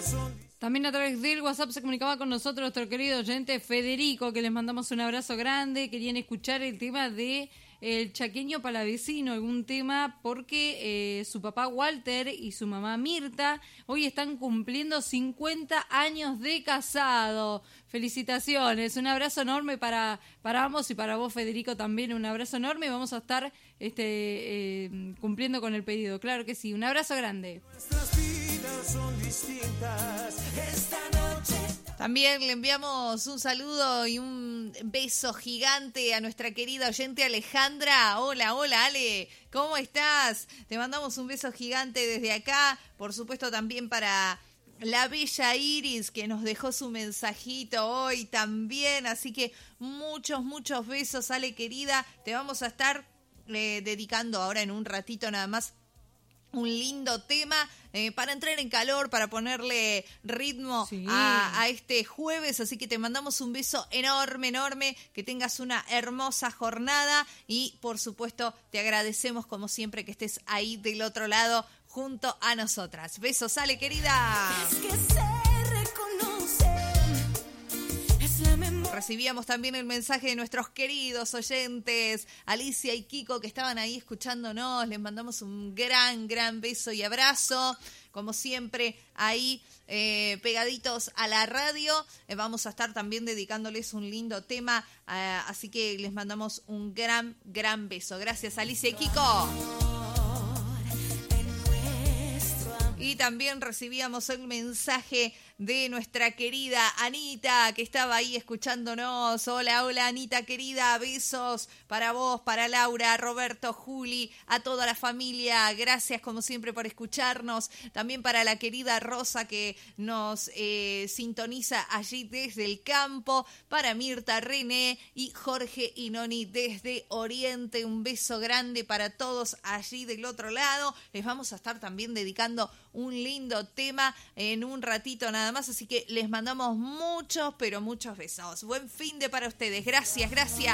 También a través del WhatsApp se comunicaba con nosotros nuestro querido oyente Federico, que les mandamos un abrazo grande. Querían escuchar el tema de El Chaqueño Palavecino, algún tema, porque su papá Walter y su mamá Mirta hoy están cumpliendo 50 años de casado. Felicitaciones, un abrazo enorme para ambos y para vos, Federico, también un abrazo enorme. Vamos a estar cumpliendo con el pedido, claro que sí, un abrazo grande. Nuestras vidas son distintas esta noche. También le enviamos un saludo y un beso gigante a nuestra querida oyente Alejandra. Hola, Ale, ¿cómo estás? Te mandamos un beso gigante desde acá, por supuesto también para la bella Iris, que nos dejó su mensajito hoy también, así que muchos besos, Ale querida. Te vamos a estar dedicando ahora en un ratito nada más un lindo tema para entrar en calor, para ponerle ritmo a este jueves. Así que te mandamos un beso enorme, que tengas una hermosa jornada y por supuesto te agradecemos como siempre que estés ahí del otro lado junto a nosotras. Besos, Ale querida. Es que se reconoce. Recibíamos también el mensaje de nuestros queridos oyentes, Alicia y Kiko, que estaban ahí escuchándonos. Les mandamos un gran beso y abrazo. Como siempre, ahí pegaditos a la radio. Vamos a estar también dedicándoles un lindo tema. Así que les mandamos un gran beso. Gracias, Alicia y Kiko. Y también recibíamos el mensaje de nuestra querida Anita, que estaba ahí escuchándonos. Hola, Anita querida, besos para vos, para Laura, Roberto, Juli, a toda la familia. Gracias como siempre por escucharnos. También para la querida Rosa, que nos sintoniza allí desde el campo. Para Mirta, René y Jorge y Noni desde Oriente. Un beso grande para todos allí del otro lado. Les vamos a estar también dedicando un lindo tema en un ratito nada más, así que les mandamos muchos besos. Buen fin de para ustedes. Gracias.